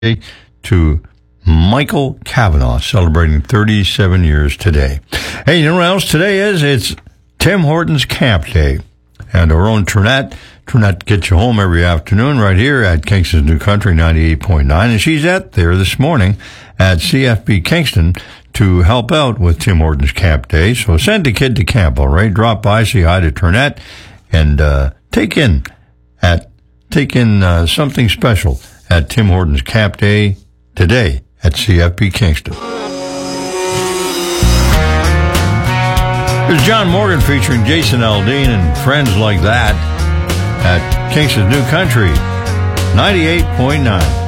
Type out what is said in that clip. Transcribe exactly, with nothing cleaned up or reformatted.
to Michael Cavanaugh, celebrating thirty-seven years today. Hey, you know what else today is? It's Tim Hortons Camp Day. And our own Trinette, Trinette gets you home every afternoon right here at Kingston's New Country ninety-eight point nine. And she's at there this morning at C F B Kingston to help out with Tim Hortons Camp Day. So send a kid to camp, all right? Drop by, say hi to Trinette, and uh, take in at take in uh, something special at Tim Hortons Camp Day today at C F B Kingston. Here's John Morgan featuring Jason Aldean and friends like that at Kingston's New Country ninety-eight point nine.